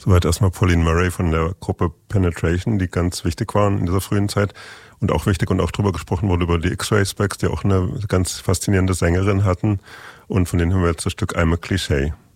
Soweit erstmal Pauline Murray von der Gruppe Penetration, die ganz wichtig waren in dieser frühen Zeit. Und auch wichtig und auch drüber gesprochen wurde über die X-Ray Specs, die auch eine ganz faszinierende Sängerin hatten. Und von denen haben wir jetzt das Stück I'm a Cliché.